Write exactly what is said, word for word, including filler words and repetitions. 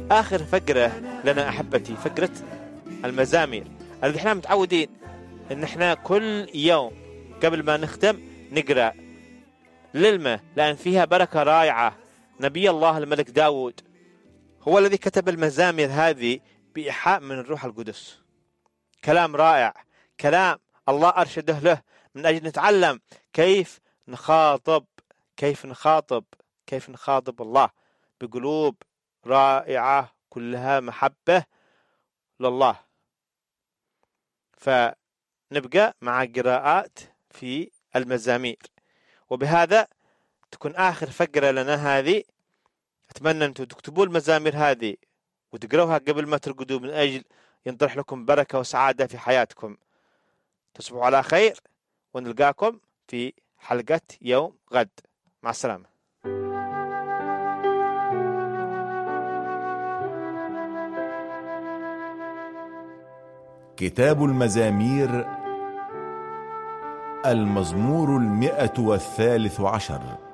آخر فقرة لنا أحبتي فقرة المزامير الذي احنا متعودين ان احنا كل يوم قبل ما نختم نقرأ للمة، لأن فيها بركة رائعة. نبي الله الملك داود هو الذي كتب المزامير هذه بإيحاء من الروح القدس. كلام رائع، كلام الله أرشده له من أجل نتعلم كيف نخاطب كيف نخاطب كيف نخاطب الله بقلوب رائعة كلها محبة لله. فنبقى مع قراءات في المزامير، وبهذا تكون آخر فقرة لنا هذه. أتمنى أنتم تكتبوا المزامير هذه وتقرأوها قبل ما ترقدوا من أجل ينطرح لكم بركة وسعادة في حياتكم. تصبحوا على خير، ونلقاكم في حلقة يوم غد. مع السلامة. كتاب المزامير، المزمور المئة والثالث عشر.